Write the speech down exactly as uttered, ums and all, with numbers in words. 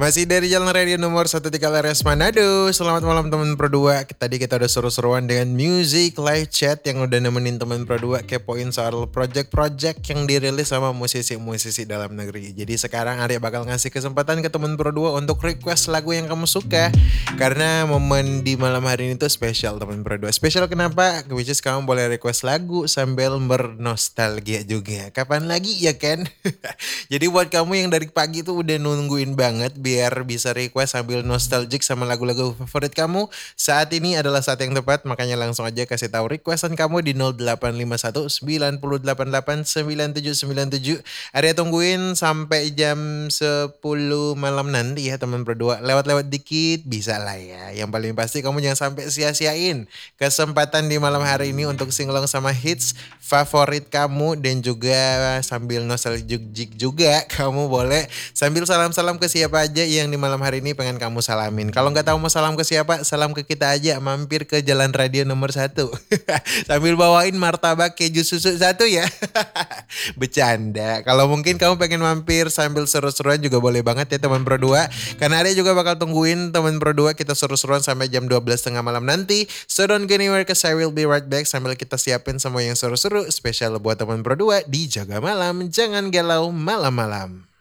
Masih dari Jalan Radio nomor satu tiga L R S Manado. Selamat malam teman Pro dua. Tadi kita udah seru-seruan dengan music live chat yang udah nemenin teman Pro dua kepoin soal project-project yang dirilis sama musisi-musisi dalam negeri. Jadi sekarang Arya bakal ngasih kesempatan ke teman Pro dua untuk request lagu yang kamu suka. Karena momen di malam hari ini tuh spesial teman Pro dua. Spesial kenapa? Which is kamu boleh request lagu sambil bernostalgia juga. Kapan lagi ya kan? Jadi buat kamu yang dari pagi tuh udah nungguin banget biar bisa request sambil nostalgic sama lagu-lagu favorit kamu, saat ini adalah saat yang tepat. Makanya langsung aja kasih tahu requestan kamu di nol delapan lima satu sembilan delapan delapan sembilan tujuh sembilan tujuh. Arya tungguin sampai jam sepuluh malam nanti ya teman berdua. Lewat-lewat dikit bisa lah ya. Yang paling pasti kamu jangan sampai sia-siain kesempatan di malam hari ini untuk singlong sama hits favorit kamu. Dan juga sambil nostalgic juga kamu boleh sambil salam-salam ke siapa aja yang di malam hari ini pengen kamu salamin. Kalau nggak tahu mau salam ke siapa, salam ke kita aja. Mampir ke Jalan Radio nomor satu. Sambil bawain martabak keju susu satu ya. Bercanda. Kalau mungkin kamu pengen mampir sambil seru-seruan juga boleh banget ya teman Pro dua. Karena ada juga bakal tungguin teman Pro dua kita seru-seruan sampai jam dua belas tengah malam nanti. So don't go anywhere cause I will be right back. Sambil kita siapin semua yang seru-seru spesial buat teman Pro dua di Jaga Malam. Jangan galau malam-malam.